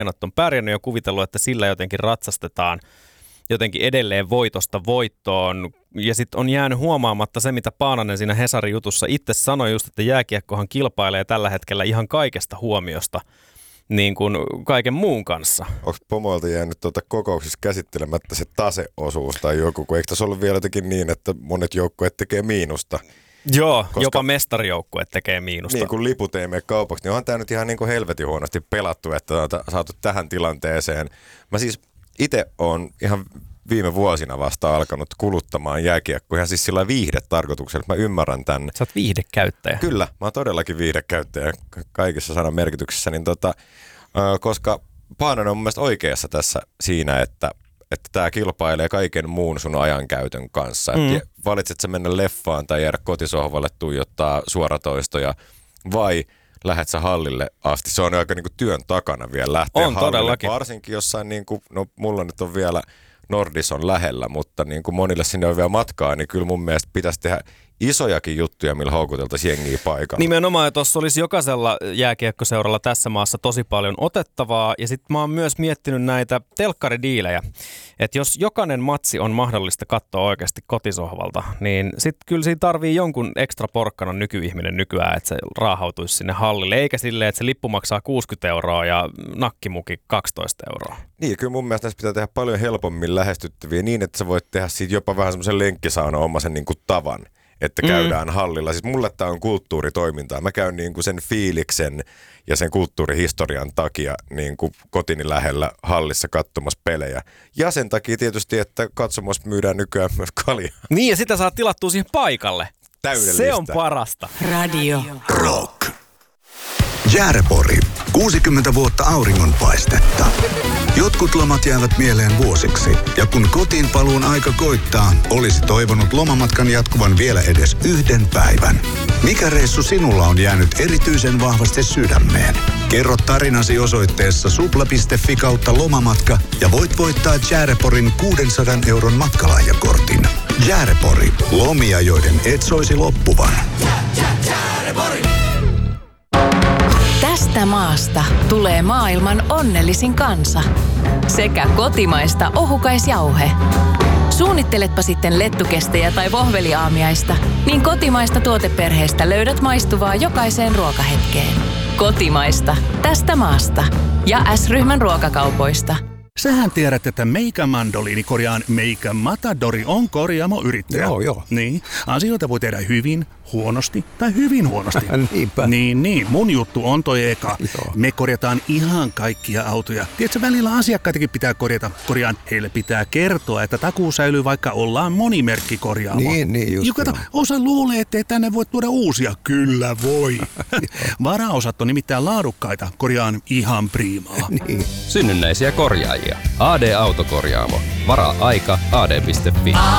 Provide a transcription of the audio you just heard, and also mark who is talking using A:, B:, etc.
A: markkinat on pärjännyt ja kuvitellut, että sillä jotenkin ratsastetaan jotenkin edelleen voitosta voittoon. Ja sitten on jäänyt huomaamatta se, mitä Paananen siinä Hesari-jutussa itse sanoi just, että jääkiekkohan kilpailee tällä hetkellä ihan kaikesta huomiosta niin kuin kaiken muun kanssa.
B: Onko pomoilta jäänyt kokouksissa käsittelemättä se taseosuus tai joku, kun eikö tässä ollut vielä jotenkin niin, että monet joukkueet tekee miinusta?
A: Joo, koska jopa mestarijoukkue tekee miinusta.
B: Niin, kun liput ei mene kaupaksi, niin onhan tämä nyt ihan niin kuin helvetin huonosti pelattu, että on saatu tähän tilanteeseen. Mä siis itse olen ihan viime vuosina vasta alkanut kuluttamaan jääkiekkoa ihan siis sillä viihdetarkoituksella, että mä ymmärrän tämän.
A: Sä oot viihdekäyttäjä.
B: Kyllä, mä oon todellakin viihdekäyttäjä kaikissa sanan merkityksessä, niin koska Paananen on mun mielestä oikeassa tässä siinä, että tämä kilpailee kaiken muun sun ajankäytön kanssa. Että valitset sä mennä leffaan tai jäädä kotisohvalle tuijottaa suoratoistoja vai lähdet sä hallille asti. Se on aika niinku työn takana vielä lähteä
A: on
B: hallille.
A: Todellakin.
B: Varsinkin jossain, niinku, no mulla nyt on vielä Nordison lähellä, mutta niinku monille sinne on vielä matkaa, niin kyllä mun mielestä pitäisi tehdä isojakin juttuja, millä houkuteltaisiin jengiä paikalla.
A: Nimenomaan, että tuossa olisi jokaisella jääkiekkoseuralla tässä maassa tosi paljon otettavaa. Ja sitten mä oon myös miettinyt näitä telkkaridiilejä. Että jos jokainen matsi on mahdollista katsoa oikeasti kotisohvalta, niin sitten kyllä siinä tarvii jonkun ekstra porkkanan nykyihminen nykyään, että se raahautuisi sinne hallille. Eikä silleen, että se lippu maksaa 60 € ja nakkimuki 12 €.
B: Niin, kyllä mun mielestä tässä pitää tehdä paljon helpommin lähestyttäviä niin, että sä voit tehdä siitä jopa vähän semmoisen lenkkisauna-omaisen niin kuin tavan. Että käydään hallilla. Siis mulle tämä on kulttuuritoimintaa. Mä käyn niin kuin sen fiiliksen ja sen kulttuurihistorian takia niin kuin kotini lähellä hallissa katsomassa pelejä. Ja sen takia tietysti, että katsomassa myydään nykyään myös kaljaa.
A: Niin, ja sitä saa tilattua siihen paikalle.
B: Täydellistä.
A: Se on parasta.
C: Radio Rock. Jäärebori. 60 vuotta auringonpaistetta. Jotkut lomat jäävät mieleen vuosiksi. Ja kun kotiin paluun aika koittaa, olisi toivonut lomamatkan jatkuvan vielä edes yhden päivän. Mikä reissu sinulla on jäänyt erityisen vahvasti sydämeen? Kerro tarinasi osoitteessa supla.fi/lomamatka ja voit voittaa Jääreporin 600 € matkalahjakortin. Jäärebori. Lomia, joiden et soisi loppuvan.
D: Tästä maasta tulee maailman onnellisin kansa. Sekä kotimaista ohukaisjauhe. Suunnitteletpa sitten lettukestejä tai vohveliaamiaista, niin kotimaista tuoteperheestä löydät maistuvaa jokaiseen ruokahetkeen. Kotimaista. Tästä maasta. Ja S-ryhmän ruokakaupoista.
E: Sähän tiedät, että Meikä Mandoliini Meikä Matadori on korjaamo-yrittäjä.
F: Joo.
E: Niin, asioita voi tehdä hyvin, huonosti tai hyvin huonosti.
F: Niinpä.
E: Niin, mun juttu on toi eka.
F: Joo.
E: Me korjataan ihan kaikkia autoja. Tiedätkö, välillä asiakkaitakin pitää korjata. Heille pitää kertoa, että takuu säilyy, vaikka ollaan monimerkkikorjaamo.
F: Niin just.
E: Kato, osa luulee, ettei tänne voi tuoda uusia. Kyllä voi. Varaosat on nimittäin laadukkaita. Korjaan ihan priimaa.
F: Niin.
G: Synnynnäisiä korjaajia. AD Autokorjaamo. Varaa aika ad.fi.